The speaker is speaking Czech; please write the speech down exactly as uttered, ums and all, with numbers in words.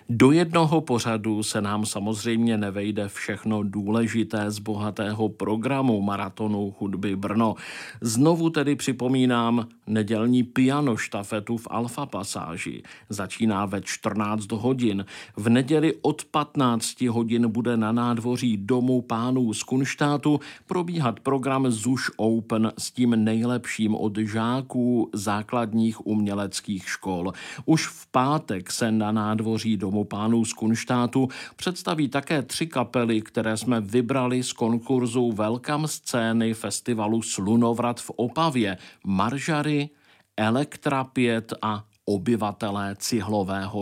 Do jednoho pořadu se nám samozřejmě nevejde všechno důležité z bohatého programu Maratonu hudby Brno. Znovu tedy připomínám nedělní pianoštafetu v Alfa Pasáži. Začíná ve čtrnáct hodin. V neděli od patnáct hodin bude na nádvoří Domu pánů z Kunštátu probíhat program Zuš Open s tím nejlepším od žáků základních uměleckých škol. Už v pátek se na nádvoří Domu pánů z Kunštátu představí také tři kapely, které jsme vybrali z konkurzu Welcome scény festivalu Slunovrat v Opavě. Maržary, Elektra pět a Obyvatelé Cihlového